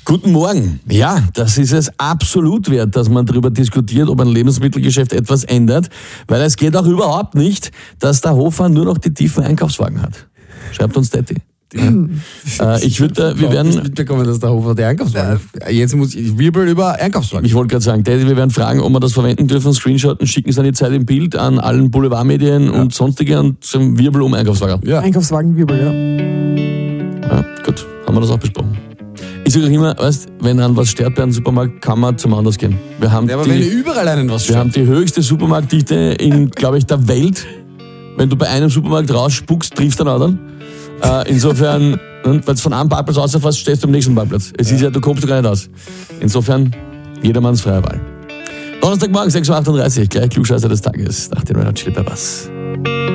Guten Morgen. Ja, das ist es absolut wert, dass man darüber diskutiert, ob ein Lebensmittelgeschäft etwas ändert, weil es geht auch überhaupt nicht, dass der Hofer nur noch die tiefen Einkaufswagen hat. Schreibt uns Detti. Ich würde, wir werden mitbekommen, dass der Hofer die Einkaufswagen. Jetzt muss ich wirbel über Einkaufswagen. Ich wollte gerade sagen, Detti, wir werden fragen, ob wir das verwenden dürfen, screenshotten, schicken es an die Zeit im Bild, an allen Boulevardmedien und sonstige und zum Wirbel um Einkaufswagen. Ja. Einkaufswagenwirbel, Ja, gut, haben wir das auch besprochen. Ich sage auch immer, weißt, wenn an was stört bei einem Supermarkt, kann man zum anders gehen. Wir haben Ja, aber wenn überall einen was wir haben die höchste Supermarktdichte in, glaube ich, der Welt. Wenn du bei einem Supermarkt rausspuckst, triffst du einen anderen. Insofern, wenn du von einem Parkplatz rausfährst, stehst du am nächsten Parkplatz. Es ist ja, du kommst gar nicht aus. Insofern, jedermanns freie Wahl. Donnerstagmorgen, 6.38 Uhr, gleich Klugscheißer des Tages, nach den Red Hot Chili Peppers.